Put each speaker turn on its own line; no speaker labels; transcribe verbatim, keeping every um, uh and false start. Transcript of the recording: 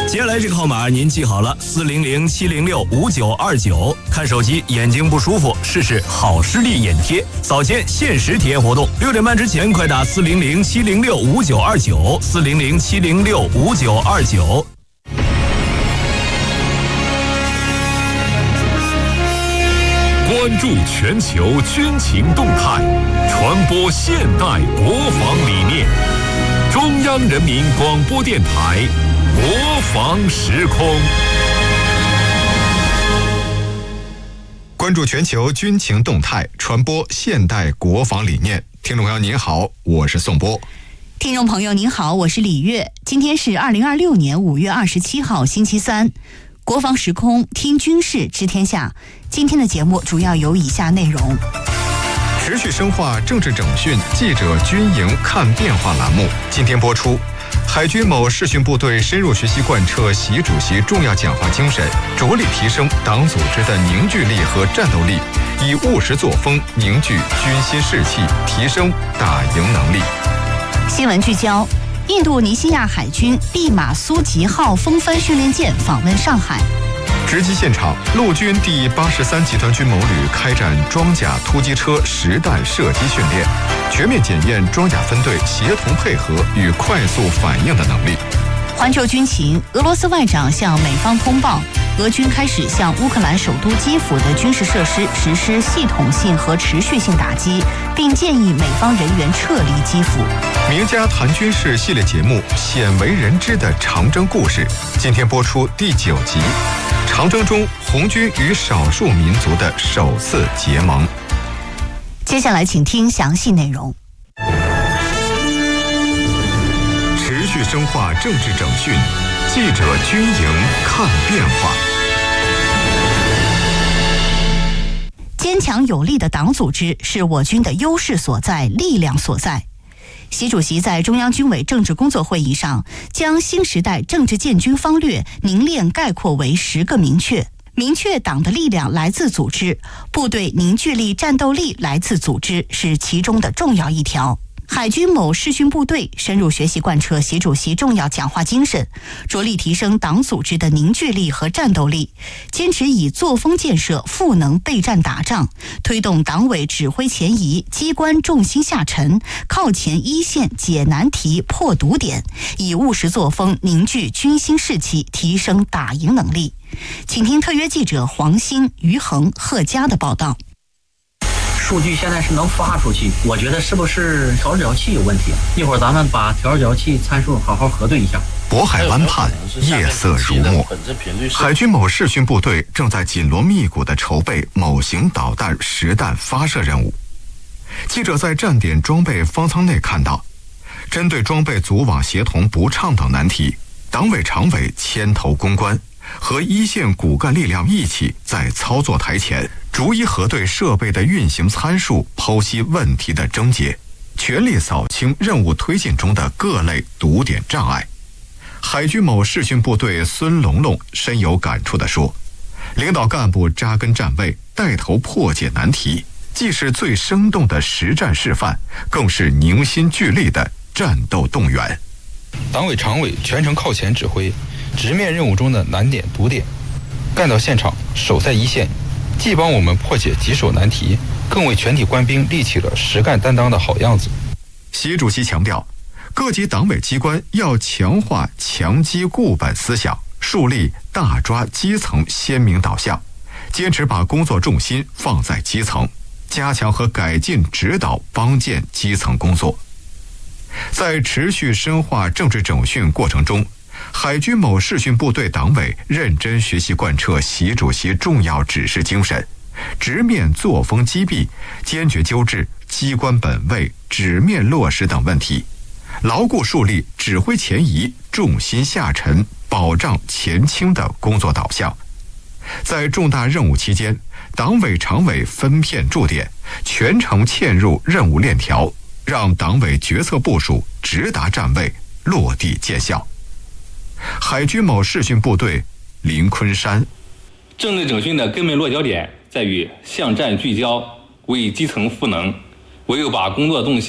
接下来这个号码您记好了，四零零七零六五九二九。看手机眼睛不舒服，试试好视力眼贴，早间限时体验活动，六点半之前快打四零零七零六五九二九，四零零七零六五九二九。
关注全球军情动态，传播现代国防理念。中央人民广播电台国防时空。
关注全球军情动态，传播现代国防理念。听众朋友您好，我是宋波。
听众朋友您好，我是李月。今天是二零二六年五月二十七号星期三，国防时空听军事知天下。今天的节目主要有以下内容：
持续深化政治整训记者军营看变化栏目今天播出。海军某视讯部队深入学习贯彻习主席重要讲话精神，着力提升党组织的凝聚力和战斗力，以务实作风凝聚军心士气，提升打赢能力。
新闻聚焦：印度尼西亚海军利马苏吉号风帆训练舰访问上海。
直击现场，陆军第八十三集团军某旅开展装甲突击车实弹射击训练，全面检验装甲分队协同配合与快速反应的能力。
环球军情：俄罗斯外长向美方通报，俄军开始向乌克兰首都基辅的军事设施实施系统性和持续性打击，并建议美方人员撤离基辅。
名家谈军事系列节目《鲜为人知的长征故事》今天播出第九集。长征中红军与少数民族的首次结盟。
接下来请听详细内容。
持续深化政治整训，记者军营看变化。
坚强有力的党组织是我军的优势所在、力量所在。习主席在中央军委政治工作会议上将新时代政治建军方略凝练概括为十个明确。明确党的力量来自组织，部队凝聚力、战斗力来自组织，是其中的重要一条。海军某视讯部队深入学习贯彻习主席重要讲话精神，着力提升党组织的凝聚力和战斗力，坚持以作风建设赋能备战打仗，推动党委指挥前移，机关重心下沉，靠前一线解难题、破堵点，以务实作风凝聚军心士气，提升打赢能力。请听特约记者黄鑫、于恒、贺佳的报道。
数据现在是能发出去，我觉得是不是调角器有问题？一会儿咱们把调角器参数好好核对一下。
渤海湾畔夜色如墨，海军某视讯部队正在紧锣密鼓地筹备某型导弹实弹发射任务。记者在站点装备方舱内看到，针对装备组网协同不畅等难题，党委常委牵头攻关，和一线骨干力量一起在操作台前逐一核对设备的运行参数，剖析问题的症结，全力扫清任务推进中的各类堵点障碍。海军某视讯部队孙龙龙深有感触地说，领导干部扎根站位，带头破解难题，既是最生动的实战示范，更是凝心聚力的战斗动员。
党委常委全程靠前指挥，直面任务中的难点堵点，干到现场，守在一线，既帮我们破解棘手难题，更为全体官兵立起了实干担当的好样子。
习主席强调，各级党委机关要强化强基固本思想，树立大抓基层鲜明导向，坚持把工作重心放在基层，加强和改进指导帮建基层工作。在持续深化政治整训过程中，海军某视讯部队党委认真学习贯彻习主席重要指示精神，直面作风积弊，坚决纠治机关本位、纸面落实等问题，牢固树立指挥前移、重心下沉、保障前倾的工作导向。在重大任务期间，党委常委分片驻点，全程嵌入任务链条，让党委决策部署直达站位，落地见效。海军某视讯部队林昆山，
政治整训的根本落脚点在于向战聚焦，为基层赋能，唯有把工作重心